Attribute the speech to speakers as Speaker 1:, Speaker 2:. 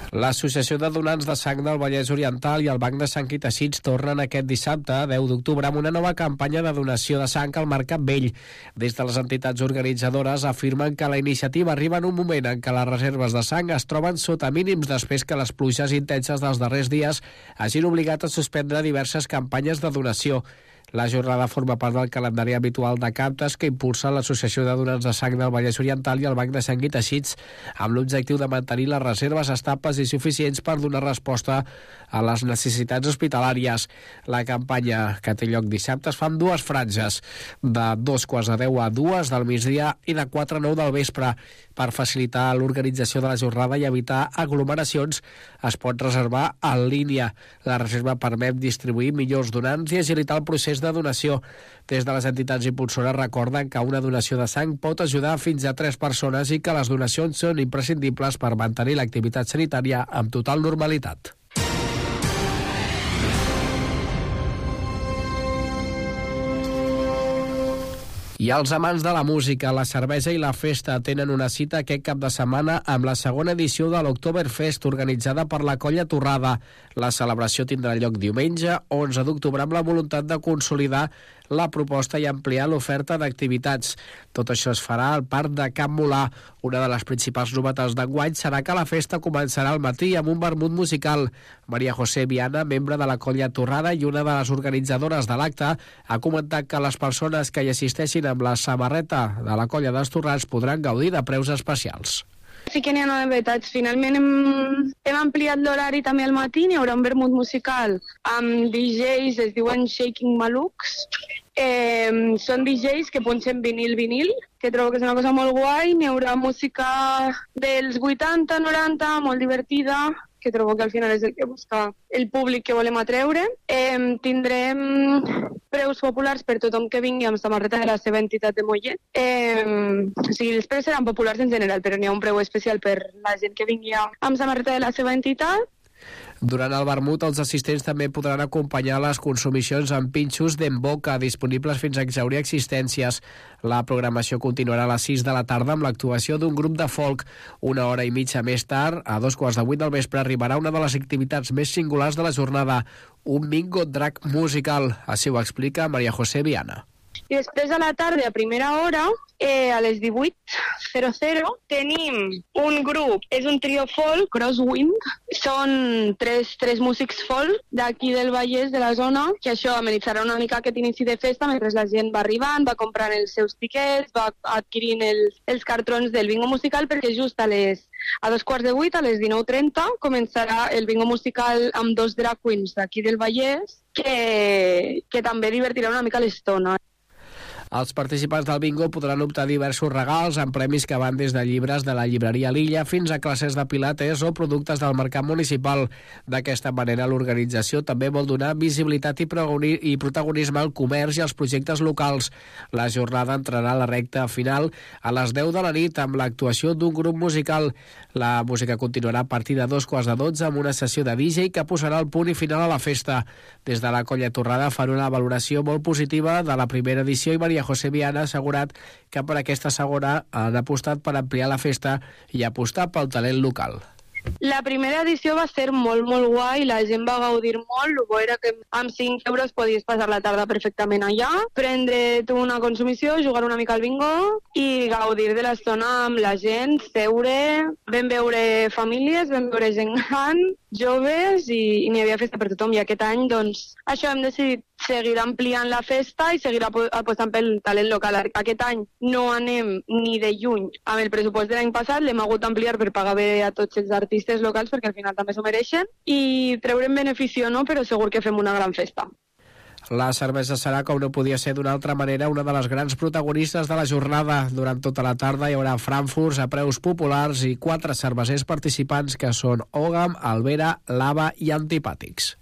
Speaker 1: L'Associació de Donants de Sang del Vallès Oriental i el Banc de Sang i Teixits tornen aquest dissabte, 10 d'octubre, amb una nova campanya de donació de sang al Mercat Vell. Des de les entitats organitzadores afirmen que la iniciativa arriba en un moment en què les reserves de sang es troben sota mínims després que les pluges intenses dels darrers dies hagin obligat a suspendre diverses campanyes de donació. La jornada forma part del calendari habitual de captes que impulsa l'Associació de Donants de Sang del Vallès Oriental i el Banc de Sang i Teixits, amb l'objectiu de mantenir les reserves estables i suficients per donar resposta a les necessitats hospitalàries. La campanya, que té lloc dissabte, es fa amb dues franges, de 2:15 a 2 del migdia i de 4 a 9 del vespre. Per facilitar l'organització de la jornada i evitar aglomeracions, es pot reservar en línia. La reserva permet distribuir millors donants i agilitar el procés de donació. Des de les entitats impulsores recorden que una donació de sang pot ajudar fins a 3 persones i que les donacions són imprescindibles per mantenir l'activitat sanitària amb total normalitat. I els amants de la música, la cervesa i la festa tenen una cita aquest cap de setmana amb la segona edició de l'Oktoberfest organitzada per la Colla Torrada. La celebració tindrà lloc diumenge, 11 d'octubre, amb la voluntat de consolidar la proposta i ampliar l'oferta d'activitats. Tot això es farà al Parc de Can Molà. Una de les principals novetats d'enguany serà que la festa començarà al matí amb un vermut musical. Maria José Viana, membre de la Colla Torrada i una de les organitzadores de l'acte, ha comentat que les persones que hi assisteixin amb la samarreta de la Colla dels Torrats podran gaudir de preus especials.
Speaker 2: Sí que n'hi ha novetats. Finalment hem ampliat l'horari també al matí. Hi haurà un vermut musical amb DJs, es diuen Shaking Maluks. Són DJs que punxen vinil, que trobo que és una cosa molt guai. N'hi haurà música dels 80, 90, molt divertida, que trobo que al final és el que busca el públic que volem atreure. Tindrem preus populars per tothom que vingui amb samarreta de la seva entitat de Mollet. O sigui, els preus seran populars en general, però n'hi ha un preu especial per la gent que vingui amb samarreta de la seva entitat.
Speaker 1: Durant el vermut, els assistents també podran acompanyar les consumicions amb pinxos d'Emboca, disponibles fins a exhaurir existències. La programació continuarà a les 6 de la tarda amb l'actuació d'un grup de folk. Una hora i mitja més tard, a 7:15 del vespre, arribarà una de les activitats més singulars de la jornada, un bingo drag musical. Així ho explica Maria José Viana.
Speaker 2: I després a la tarda, a primera hora, a les 18:00, tenim un grup, és un trio folk, Crosswind. Són tres músics folk d'aquí del Vallès, de la zona, que això amenitzarà una mica aquest inici de festa mentre la gent va arribant, va comprant els seus tiquets, va adquirint els cartrons del bingo musical, perquè just a 7:15, a les 19:30, començarà el bingo musical amb 2 drag queens d'aquí del Vallès, que també divertirà una mica l'estona.
Speaker 1: Els participants del bingo podran optar a diversos regals amb premis que van des de llibres de la llibreria L'Illa fins a classes de pilates o productes del mercat municipal. D'aquesta manera, l'organització també vol donar visibilitat i protagonisme al comerç i als projectes locals. La jornada entrarà a la recta final a les 10 de la nit amb l'actuació d'un grup musical. La música continuarà a partir de 2:15 amb una sessió de DJ que posarà el punt i final a la festa. Des de la Colla Torrada fan una valoració molt positiva de la primera edició i Maria José Viana ha assegurat que per aquesta segona han apostat per ampliar la festa i apostar pel talent local.
Speaker 2: La primera edició va ser molt, molt guai, la gent va gaudir molt, el bo era que amb 5 euros podies passar la tarda perfectament allà, prendre't una consumició, jugar una mica al bingo i gaudir de l'estona amb la gent, seure, vam veure famílies, vam veure gent gran, joves i n'hi havia festa per tothom. I aquest any, doncs, això hem decidit seguir ampliant la festa i seguir apostant pel talent local. Aquest any no anem ni de lluny amb el pressupost de l'any passat, l'hem hagut d'ampliar per pagar bé a tots els artistes locals perquè al final també s'ho mereixen i treure'n benefici o no, però segur que fem una gran festa.
Speaker 1: La cervesa serà, com no podia ser d'una altra manera, una de les grans protagonistes de la jornada. Durant tota la tarda hi haurà frankfurts a preus populars i 4 cervesers participants que són Ogam, Alvera, Lava i Antipàtics.